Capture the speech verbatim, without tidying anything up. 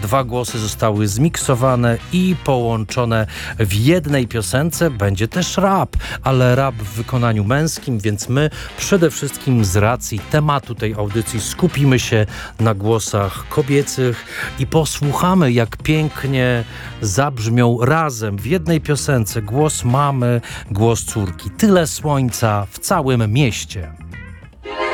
dwa głosy zostały zmiksowane i połączone w jednej piosence. Będzie też rap, ale rap w wykonaniu męskim, więc my przede wszystkim z racji tematu tej audycji skupimy się na głosach kobiecych i posłuchamy, jak pięknie zabrzmią razem w jednej piosence głos mamy, głos córki. Tyle słońca w całym mieście.